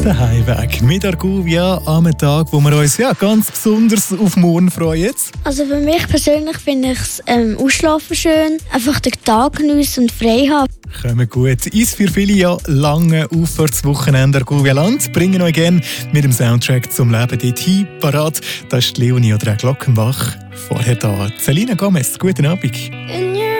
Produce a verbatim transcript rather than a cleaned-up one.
Der Heimweg mit Arguvia am Tag, wo wir uns ja ganz besonders auf morgen freuen. Also für mich persönlich finde ich es ähm, ausschlafen schön, einfach den Tag geniessen und frei haben. Kommen gut. Ist für viele ja lange Aufwärtswochenende Arguvia Land. Bringen euch gerne mit dem Soundtrack zum Leben dorthin parat. Das ist Leonie oder auch Glockenbach. Vorher da Selina Gomez. Guten Abend.